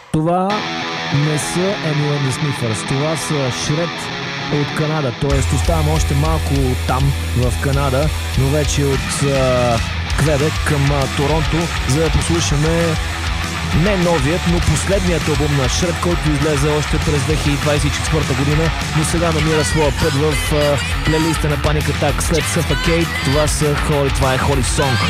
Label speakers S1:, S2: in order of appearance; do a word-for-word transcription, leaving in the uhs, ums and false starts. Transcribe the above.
S1: Това не са Eminem and the Sniffers, това са Shred от Канада, т.е. оставам още малко там в Канада, но вече от а, Квебек към а, Торонто, за да послушаме не новият, но последният албум на Shred, който излезе още през две хиляди двадесет и четвърта година, но сега намира своя път в а, плейлиста на Panic Attack след Suffocate. Това са Holy, това е Holy Song.